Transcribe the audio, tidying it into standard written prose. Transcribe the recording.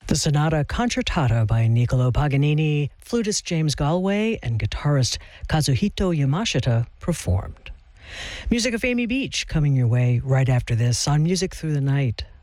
The Sonata Concertata by Niccolò Paganini, flutist James Galway, and guitarist Kazuhito Yamashita performed. Music of Amy Beach coming your way right after this on Music Through the Night.